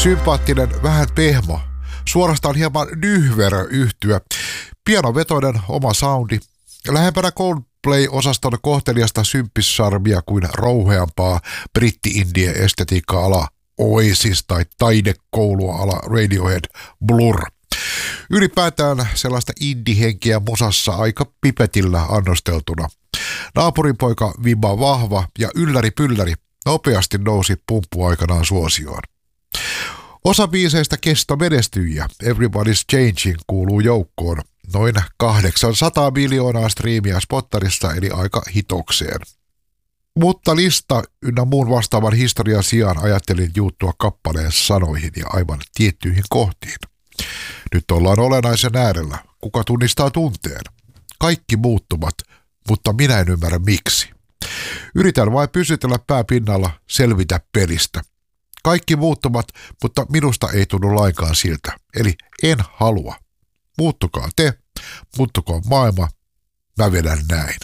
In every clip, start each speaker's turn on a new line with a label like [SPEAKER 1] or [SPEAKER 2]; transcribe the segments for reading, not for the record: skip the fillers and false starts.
[SPEAKER 1] sympaattinen, vähän pehmo, suorastaan hieman nyhverö yhtyä, pianovetoinen oma soundi, lähempänä Coldplay-osaston kohteliasta symppissarmia kuin rouheampaa britti-indie estetiikka-ala Oasis tai taidekoulua ala Radiohead Blur. Ylipäätään sellaista indie-henkiä musassa aika pipetillä annosteltuna. Naapurinpoika vimma vahva ja ylläri-pylläri nopeasti nousi pumppuaikanaan suosioon. Osa biiseistä kestomenestyjiä Everybody's Changing kuuluu joukkoon noin 800 miljoonaa striimiä Spottarissa eli aika hitokseen. Mutta lista ynnä muun vastaavan historian sijaan ajattelin juuttua kappaleen sanoihin ja aivan tiettyihin kohtiin. Nyt ollaan olennaisen äärellä. Kuka tunnistaa tunteen? Kaikki muuttuvat, mutta minä en ymmärrä miksi. Yritän vain pysytellä pää pinnalla, selvitä pelistä. Kaikki muuttuvat, mutta minusta ei tunnu lainkaan siltä. Eli en halua. Muuttukaa te, muuttukaa maailma, mä vedän näin.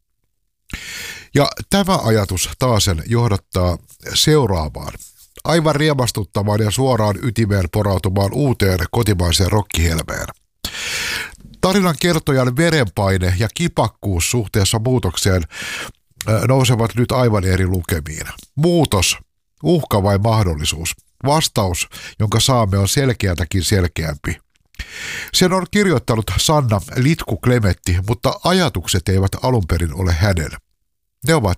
[SPEAKER 1] Ja tämä ajatus taasen johdattaa seuraavaan, aivan riemastuttavaan ja suoraan ytimeen porautuvaan uuteen kotimaiseen rokkihelmeen. Tarinan kertojan verenpaine ja kipakkuus suhteessa muutokseen nousevat nyt aivan eri lukemiin. Muutos, uhka vai mahdollisuus? Vastaus, jonka saamme, on selkeältäkin selkeämpi. Sen on kirjoittanut Sanna Litku Klemetti, mutta ajatukset eivät alun perin ole hänen. Ne ovat